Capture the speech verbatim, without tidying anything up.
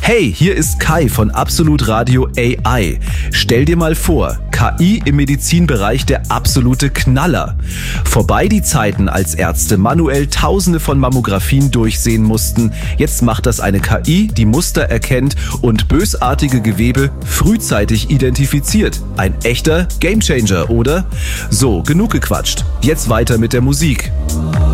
Hey, hier ist Kai von Absolut Radio A I. Stell dir mal vor, K I im Medizinbereich der absolute Knaller. Vorbei die Zeiten, als Ärzte manuell Tausende von Mammografien durchsehen mussten. Jetzt macht das eine K I, die Muster erkennt und bösartige Gewebe frühzeitig identifiziert. Ein echter Gamechanger, oder? So, genug gequatscht. Jetzt weiter mit der Musik.